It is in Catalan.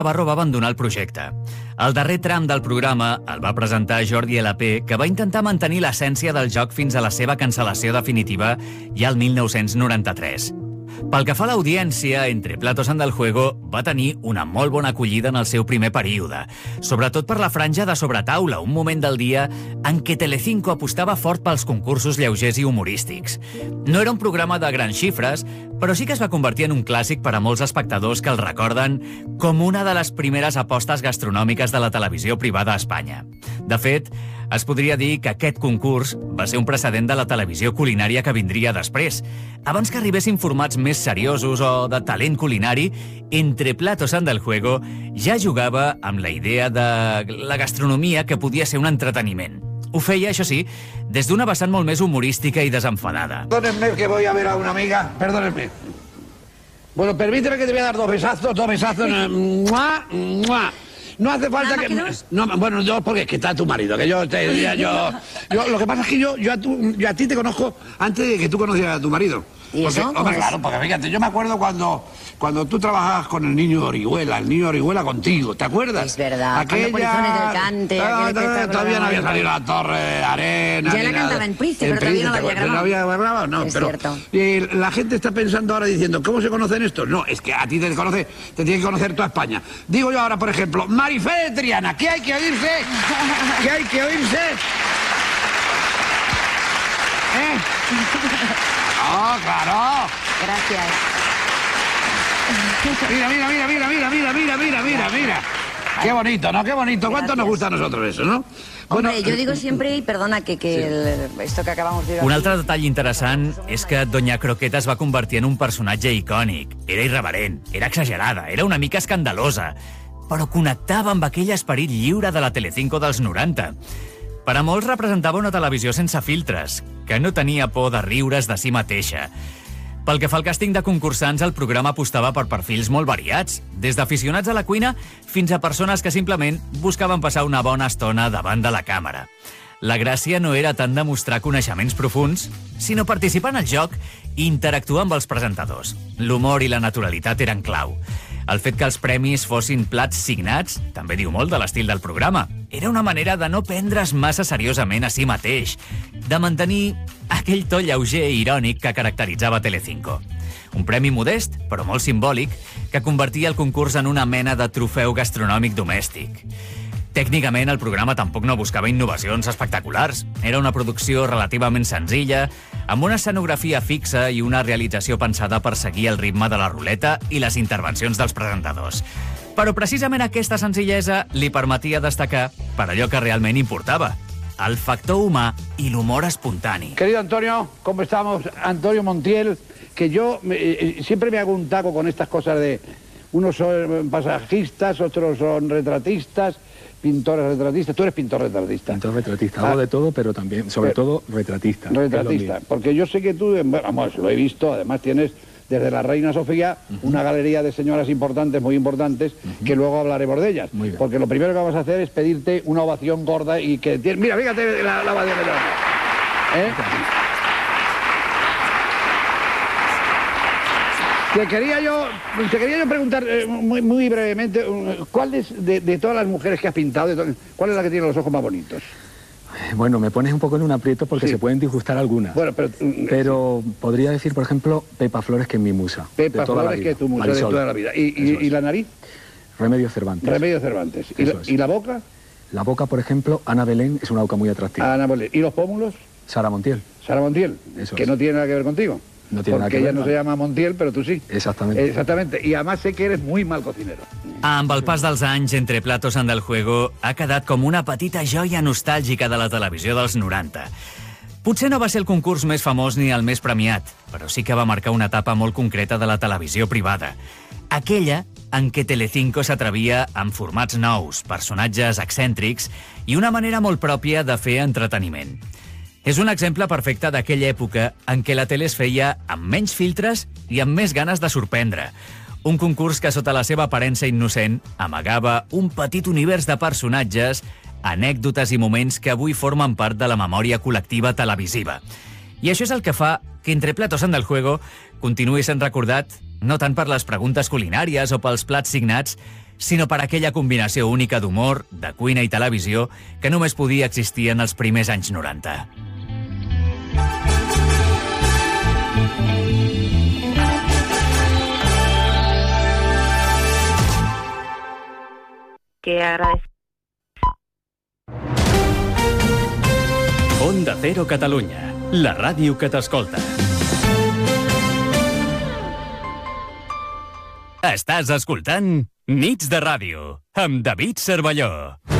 Navarro va abandonar el projecte. El darrer tram del programa el va presentar Jordi LP, que va intentar mantenir l'essència del joc fins a la seva cancel·lació definitiva ja el 1993. Pel que fa a l'audiència, Entre Platos and el Juego va tenir una molt bona acollida en el seu primer període, sobretot per la franja de sobretaula, un moment del dia en què Telecinco apostava fort pels concursos lleugers i humorístics. No era un programa de grans xifres, però sí que es va convertir en un clàssic per a molts espectadors que el recorden com una de les primeres apostes gastronòmiques de la televisió privada a Espanya. De fet, es podria dir que aquest concurs va ser un precedent de la televisió culinària que vindria després. Abans que arribessin formats més seriosos o de talent culinari, Entre Platos and el Juego ja jugava amb la idea de la gastronomia que podia ser un entreteniment. Ho feia, això sí, des d'una vessant molt més humorística i desenfadada. Perdónenme que voy a ver a una amiga. Perdónenme. Bueno, permíteme que te voy a dar dos besazos. ¡Mua! ¡Mua! No hace falta que... No, bueno, yo porque es que está tu marido, que yo lo que pasa es que yo a ti te conozco antes de que tú conocieras a tu marido. ¿Y porque, eso? Hombre, claro, porque fíjate, yo me acuerdo cuando tú trabajabas con el niño Orihuela contigo, ¿te acuerdas? Es verdad, cuando Polizones del Cante, todavía no había salido la Torre de Arena. Ya la cantaba en Príncipe, pero todavía no la había grabado. ¿No había grabado? No, es pero cierto. La gente está pensando ahora diciendo, ¿cómo se conocen estos? No, es que a ti te tiene que conocer toda España. Digo yo ahora, por ejemplo, Marifé de Triana, ¿qué hay que oírse? ¿Qué hay que oírse? ¡Oh, claro! Gracias. Mira. Qué bonito, ¿no? Qué bonito. ¿Cuánto nos gusta a nosotros eso, no? Hombre, jo digo siempre, y perdona esto que acabamos de ir... Un altre detall interessant és que Doña Croqueta es va convertir en un personatge icònic. Era irreverent, era exagerada, era una mica escandalosa, però connectava amb aquell esperit lliure de la Telecinco dels 90. Per a molts representava una televisió sense filtres, que no tenia por de riure's de si mateixa. Pel que fa al càsting de concursants, el programa apostava per perfils molt variats, des d'aficionats a la cuina fins a persones que simplement buscaven passar una bona estona davant de la càmera. La gràcia no era tant demostrar coneixements profuns, sinó participar en el joc i interactuar amb els presentadors. L'humor i la naturalitat eren clau. El fet que els premis fossin plats signats també diu molt de l'estil del programa. Era una manera de no prendre's massa seriosament a si mateix, de mantenir aquell to lleuger i irònic que caracteritzava Telecinco. Un premi modest, però molt simbòlic, que convertia el concurs en una mena de trofeu gastronòmic domèstic. Tècnicament, el programa tampoc no buscava innovacions espectaculars. Era una producció relativament senzilla, amb una escenografia fixa i una realització pensada per seguir el ritme de la ruleta i les intervencions dels presentadors. Però precisament aquesta senzillesa li permetia destacar per allò que realment importava, el factor humà i l'humor espontani. Querido Antonio, ¿cómo estamos? Antonio Montiel, que yo siempre me hago un taco con estas cosas de... Unos son pasajistas, otros son retratistas, pintores retratistas. Tú eres pintor retratista. Pintor retratista. Hago de todo, pero también, sobre todo, retratista. Retratista. Porque yo sé que tú, vamos, lo he visto, además tienes desde la Reina Sofía una galería de señoras importantes, muy importantes, que luego hablaremos de ellas. Muy bien. Porque lo primero que vamos a hacer es pedirte una ovación gorda y que... Mira, fíjate la ovación que te damos. Te quería yo preguntar muy brevemente, ¿cuál es, de todas las mujeres que has pintado, cuál es la que tiene los ojos más bonitos? Bueno, me pones un poco en un aprieto porque se pueden disgustar algunas. Bueno, pero podría decir, por ejemplo, Pepa Flores, que es mi musa. Pepa Flores, que es tu musa de toda la vida. ¿Y la nariz? Remedios Cervantes. Remedios Cervantes. ¿Y la boca? La boca, por ejemplo, Ana Belén, es una boca muy atractiva. Ana Belén. ¿Y los pómulos? Sara Montiel. Sara Montiel, que no tiene nada que ver contigo. No tiene nada que ver. Porque ella no se llama Montiel, però tu sí. Exactamente. Exactamente. Y además sé que eres muy mal cocinero. Amb el pas dels anys, Entre Platos and el Juego ha quedat com una petita joia nostàlgica de la televisió dels 90. Potser no va ser el concurs més famós ni el més premiat, però sí que va marcar una etapa molt concreta de la televisió privada. Aquella en què Telecinco s'atrevia amb formats nous, personatges excèntrics i una manera molt pròpia de fer entreteniment. És un exemple perfecte d'aquella època en què la tele es feia amb menys filtres i amb més ganes de sorprendre. Un concurs que, sota la seva aparença innocent, amagava un petit univers de personatges, anècdotes i moments que avui formen part de la memòria col·lectiva televisiva. I això és el que fa que Entre Platos and el Juego continuï sent recordat no tant per les preguntes culinàries o pels plats signats, sinó per aquella combinació única d'humor, de cuina i televisió que només podia existir en els primers anys 90. Que agradezco. Onda Cero Catalunya, la ràdio que t'escolta. Estàs escoltant Nits de Ràdio, amb David Cervelló.